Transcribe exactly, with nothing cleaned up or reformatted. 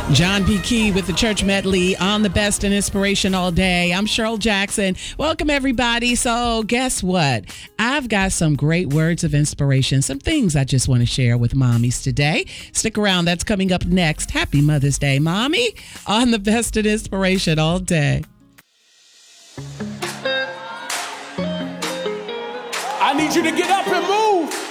John P. Key with the Church Medley on the best and inspiration all day. I'm Cheryl Jackson. Welcome, everybody. So guess what? I've got some great words of inspiration, some things I just want to share with mommies today. Stick around. That's coming up next. Happy Mother's Day, Mommy, on the best and inspiration all day. I need you to get up and move.